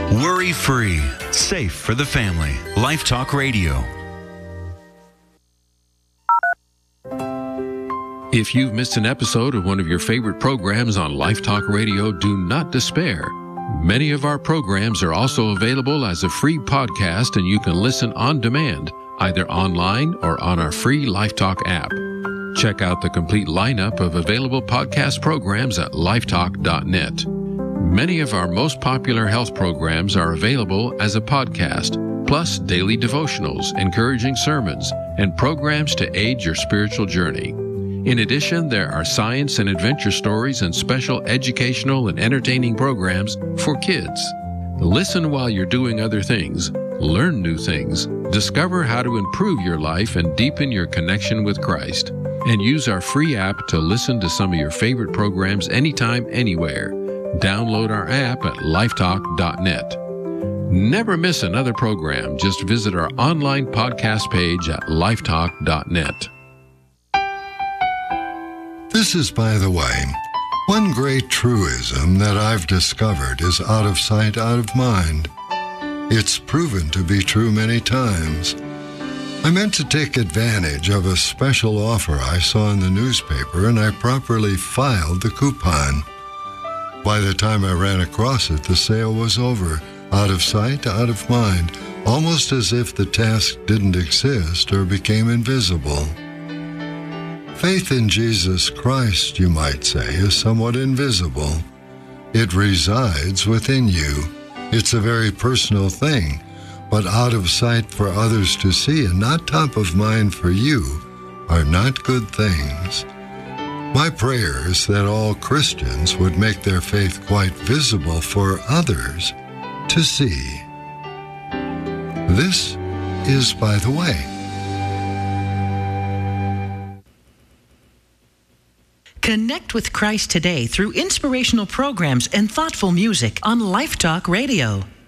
Worry-free, safe for the family. Life Talk Radio. If you've missed an episode of one of your favorite programs on Life Talk Radio, do not despair. Many of our programs are also available as a free podcast, and you can listen on demand, either online or on our free Life Talk app. Check out the complete lineup of available podcast programs at lifetalk.net. Many of our most popular health programs are available as a podcast, plus daily devotionals, encouraging sermons, and programs to aid your spiritual journey. In addition, there are science and adventure stories and special educational and entertaining programs for kids. Listen while you're doing other things, learn new things, discover how to improve your life and deepen your connection with Christ, and use our free app to listen to some of your favorite programs anytime, anywhere. Download our app at lifetalk.net. Never miss another program. Just visit our online podcast page at lifetalk.net. This is By the Way. One great truism that I've discovered is out of sight, out of mind. It's proven to be true many times. I meant to take advantage of a special offer I saw in the newspaper, and I properly filed the coupon. By the time I ran across it, the sale was over. Out of sight, out of mind, almost as if the task didn't exist or became invisible. Faith in Jesus Christ, you might say, is somewhat invisible. It resides within you. It's a very personal thing, but out of sight for others to see and not top of mind for you are not good things. My prayer is that all Christians would make their faith quite visible for others to see. This is By the Way. Connect with Christ today through inspirational programs and thoughtful music on Life Talk Radio.